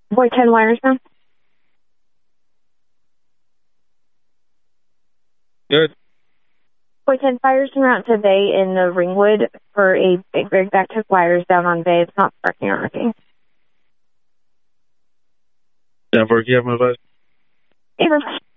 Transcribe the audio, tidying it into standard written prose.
Boy 10 wires now. Good. Boy 10 fires en route to Bay in the Ringwood for a big rig that took wires down on Bay. It's not sparking or working. Denver, you have my advice? Abrams.